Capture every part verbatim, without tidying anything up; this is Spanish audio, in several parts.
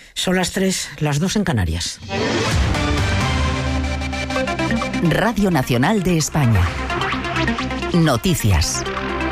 Son las tres, las dos en Canarias. Radio Nacional de España. Noticias.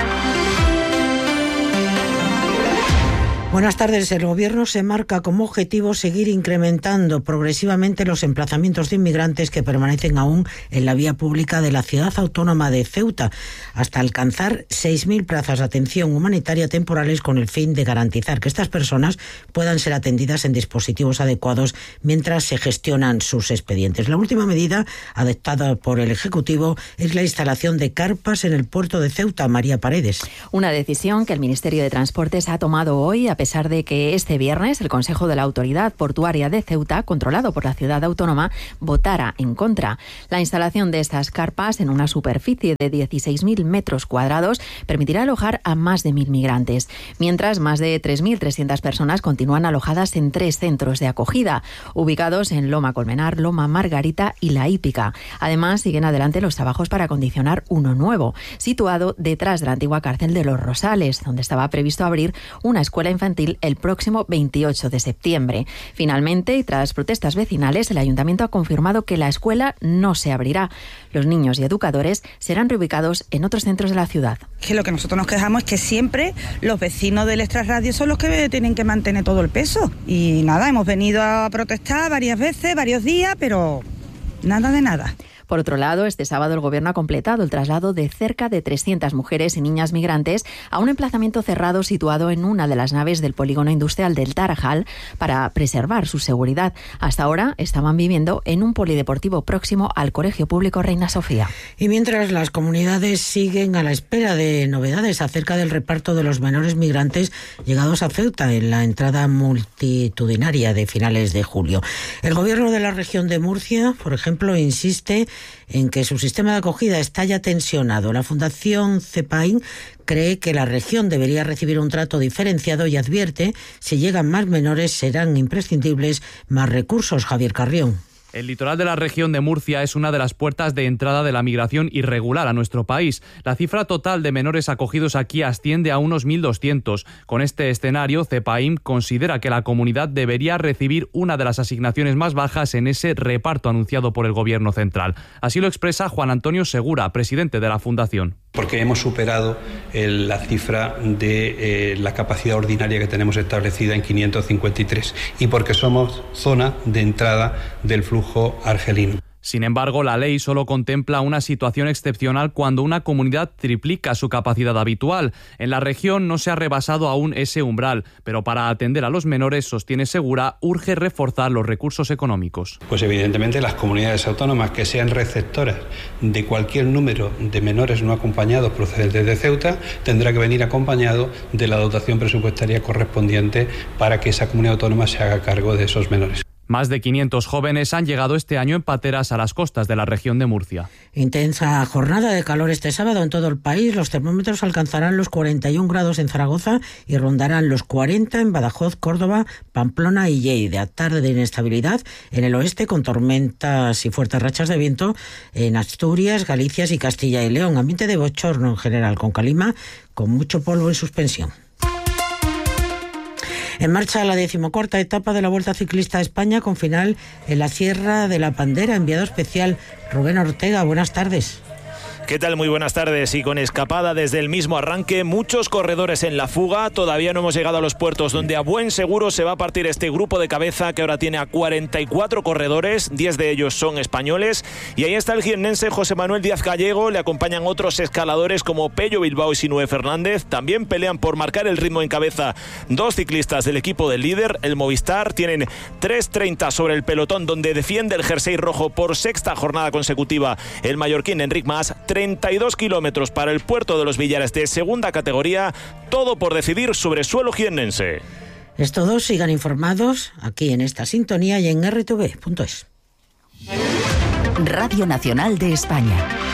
Buenas tardes. El Gobierno se marca como objetivo seguir incrementando progresivamente los emplazamientos de inmigrantes que permanecen aún en la vía pública de la ciudad autónoma de Ceuta, hasta alcanzar seis mil plazas de atención humanitaria temporales, con el fin de garantizar que estas personas puedan ser atendidas en dispositivos adecuados mientras se gestionan sus expedientes. La última medida adoptada por el Ejecutivo es la instalación de carpas en el puerto de Ceuta. María Paredes. Una decisión que el Ministerio de Transportes ha tomado hoy, a A pesar de que este viernes el Consejo de la Autoridad Portuaria de Ceuta, controlado por la ciudad autónoma, votara en contra. La instalación de estas carpas en una superficie de dieciséis mil metros cuadrados permitirá alojar a más de mil migrantes, mientras más de tres mil trescientas personas continúan alojadas en tres centros de acogida, ubicados en Loma Colmenar, Loma Margarita y La Hípica. Además, siguen adelante los trabajos para acondicionar uno nuevo, situado detrás de la antigua cárcel de Los Rosales, donde estaba previsto abrir una escuela infantil el próximo veintiocho de septiembre. Finalmente, y tras protestas vecinales, el Ayuntamiento ha confirmado que la escuela no se abrirá. Los niños y educadores serán reubicados en otros centros de la ciudad. Que lo que nosotros nos quejamos es que siempre los vecinos del extrarradio son los que tienen que mantener todo el peso. Y nada, hemos venido a protestar varias veces, varios días, pero nada de nada. Por otro lado, este sábado el Gobierno ha completado el traslado de cerca de trescientas mujeres y niñas migrantes a un emplazamiento cerrado situado en una de las naves del polígono industrial del Tarajal para preservar su seguridad. Hasta ahora estaban viviendo en un polideportivo próximo al Colegio Público Reina Sofía. Y mientras las comunidades siguen a la espera de novedades acerca del reparto de los menores migrantes llegados a Ceuta en la entrada multitudinaria de finales de julio. El Gobierno de la región de Murcia, por ejemplo, insiste en que su sistema de acogida está ya tensionado. La Fundación CEPAIN cree que la región debería recibir un trato diferenciado y advierte, si llegan más menores serán imprescindibles más recursos. Javier Carrión. El litoral de la región de Murcia es una de las puertas de entrada de la migración irregular a nuestro país. La cifra total de menores acogidos aquí asciende a unos mil doscientos. Con este escenario, CEPAIM considera que la comunidad debería recibir una de las asignaciones más bajas en ese reparto anunciado por el Gobierno central. Así lo expresa Juan Antonio Segura, presidente de la Fundación. Porque hemos superado el, la cifra de eh, la capacidad ordinaria que tenemos establecida en quinientos cincuenta y tres y porque somos zona de entrada del flujo argelino. Sin embargo, la ley solo contempla una situación excepcional cuando una comunidad triplica su capacidad habitual. En la región no se ha rebasado aún ese umbral, pero para atender a los menores, sostiene Segura, urge reforzar los recursos económicos. Pues evidentemente las comunidades autónomas que sean receptoras de cualquier número de menores no acompañados procedentes de Ceuta tendrá que venir acompañado de la dotación presupuestaria correspondiente para que esa comunidad autónoma se haga cargo de esos menores. Más de quinientos jóvenes han llegado este año en pateras a las costas de la región de Murcia. Intensa jornada de calor este sábado en todo el país. Los termómetros alcanzarán los cuarenta y un grados en Zaragoza y rondarán los cuarenta en Badajoz, Córdoba, Pamplona y Lleida. Tarde de inestabilidad en el oeste, con tormentas y fuertes rachas de viento en Asturias, Galicia y Castilla y León. Ambiente de bochorno en general, con calima, con mucho polvo en suspensión. En marcha la decimocuarta etapa de la Vuelta Ciclista a España, con final en la Sierra de la Pandera. Enviado especial Rubén Ortega, buenas tardes. ¿Qué tal? Muy buenas tardes. Y con escapada desde el mismo arranque, muchos corredores en la fuga. Todavía no hemos llegado a los puertos donde a buen seguro se va a partir este grupo de cabeza, que ahora tiene a cuarenta y cuatro corredores, diez de ellos son españoles. Y ahí está el jiennense José Manuel Díaz Gallego, le acompañan otros escaladores como Pello Bilbao y Sinué Fernández. También pelean por marcar el ritmo en cabeza dos ciclistas del equipo del líder, el Movistar. Tienen tres treinta sobre el pelotón, donde defiende el jersey rojo por sexta jornada consecutiva el mallorquín Enric Mas. treinta y dos kilómetros para el puerto de los Villares de segunda categoría, todo por decidir sobre suelo jiennense. Es todo, sigan informados aquí en esta sintonía y en erre te ve punto es. Radio Nacional de España.